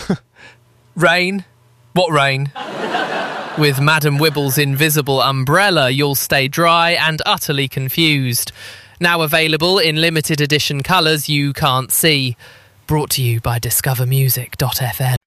Rain? What rain? With Madam Wibble's invisible umbrella, you'll stay dry and utterly confused. Now available in limited edition colours you can't see. Brought to you by discovermusic.fm.